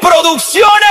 Producciones.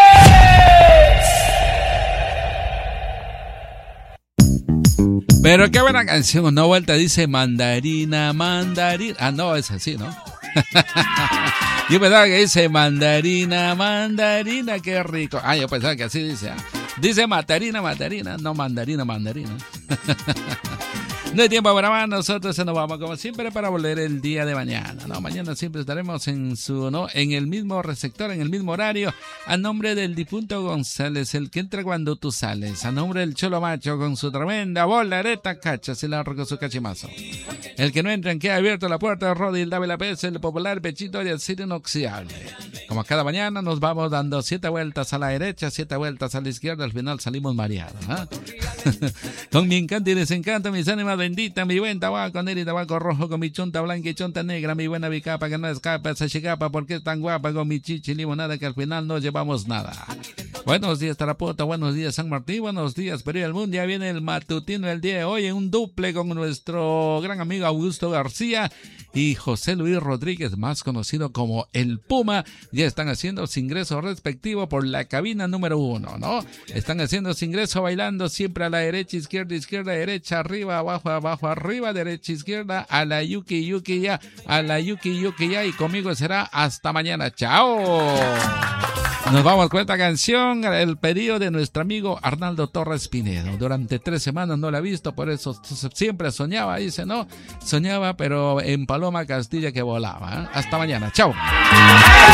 Pero qué buena canción, una vuelta dice mandarina, mandarina. Ah, no, es así, ¿no? Yo pensaba que dice mandarina, mandarina, qué rico. Ah, yo pensaba que así dice. Dice matarina, matarina, no mandarina, mandarina. No hay tiempo para más, nosotros se nos vamos como siempre para volver el día de mañana. No, mañana siempre estaremos en el mismo receptor, en el mismo horario, a nombre del difunto González, el que entra cuando tú sales, a nombre del Cholo Macho con su tremenda bolareta cacha, se la con su cachimazo. El que no entra en queda abierto la puerta de Rodi, el Dávila Pérez, el popular pechito y el acero inoxidable. Como cada mañana nos vamos dando 7 vueltas a la derecha, 7 vueltas a la izquierda, al final salimos mareados, ¿eh? Con mi encanto y desencanto, mis ánimas bendita, mi buen tabaco negro y tabaco rojo, con mi chonta blanca y chonta negra, mi buena bicapa que no escapa, esa chicapa porque es tan guapa, con mi chichi y limonada que al final no llevamos nada. Buenos días Tarapoto, buenos días San Martín, buenos días Perú del Mundo. Ya viene el matutino del día de hoy en un duple con nuestro gran amigo Augusto García y José Luis Rodríguez, más conocido como El Puma. Ya están haciendo su ingreso respectivo por la cabina número 1, ¿no? Están haciendo su ingreso bailando siempre a la derecha, izquierda, derecha, arriba, abajo, abajo, arriba, derecha, izquierda, a la yuki, yuki ya, a la yuki, yuki ya, y conmigo será hasta mañana. ¡Chao! Nos vamos con esta canción, el pedido de nuestro amigo Arnaldo Torres Pinedo. Durante 3 semanas no la ha visto, por eso siempre soñaba, dice, ¿no? Soñaba, pero en Paloma Castilla que volaba, ¿eh? Hasta mañana, chao.